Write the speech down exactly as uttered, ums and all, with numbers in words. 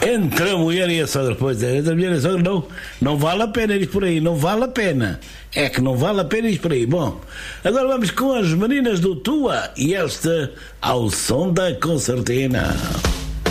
Entre a mulher e a sogra, pois é, entre a mulher e a sogra, não, não vale a pena ir por aí, não vale a pena. É que não vale a pena ir por aí. Bom, agora vamos com as meninas do Tua e esta ao som da concertina.